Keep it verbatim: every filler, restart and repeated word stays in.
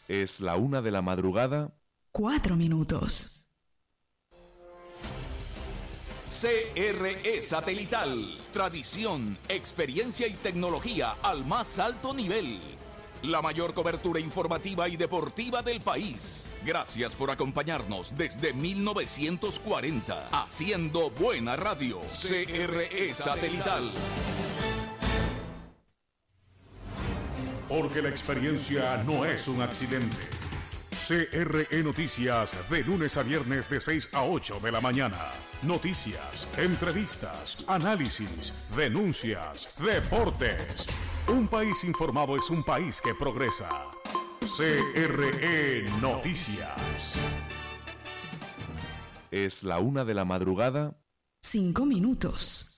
Es la una de la madrugada. Cuatro minutos. C R E Satelital. Tradición, experiencia y tecnología al más alto nivel. La mayor cobertura informativa y deportiva del país. Gracias por acompañarnos desde mil novecientos cuarenta. Haciendo buena radio. C R E Satelital. Porque la experiencia no es un accidente. C R E Noticias, de lunes a viernes de seis a ocho de la mañana. Noticias, entrevistas, análisis, denuncias, deportes. Un país informado es un país que progresa. C R E Noticias. Es la una de la madrugada. Cinco minutos.